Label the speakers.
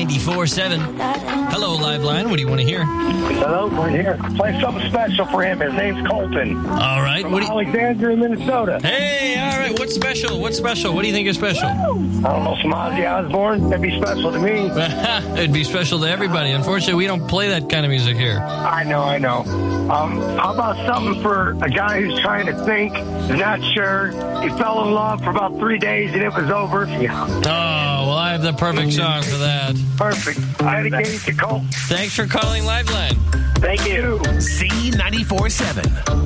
Speaker 1: C94.7. Hello, Liveline. What do you want to hear?
Speaker 2: Hello, we're here. Play something special for him. His name's Colton.
Speaker 1: All right.
Speaker 2: From Alexandria, Minnesota.
Speaker 1: Hey, all right. What's special? What's special? What do you think is special?
Speaker 2: I don't know, some Ozzy Osbourne. That'd be special to me.
Speaker 1: It'd be special to everybody. Unfortunately, we don't play that kind of music here.
Speaker 2: I know. How about something for a guy who's trying to think, is not sure, he fell in love for about 3 days and it was over? Yeah.
Speaker 1: Oh, well, I have the perfect song for that.
Speaker 2: Perfect. Dedicated to Colt.
Speaker 1: Thanks for calling Liveline.
Speaker 2: Thank you.
Speaker 3: C94.7.